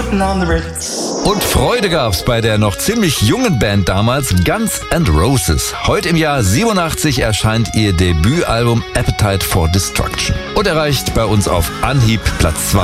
putting on the Ritz. Und Freude gab's bei der noch ziemlich jungen Band damals, Guns N' Roses. Heute im Jahr 87 erscheint ihr Debütalbum Appetite for Destruction und erreicht bei uns auf Anhieb Platz 2.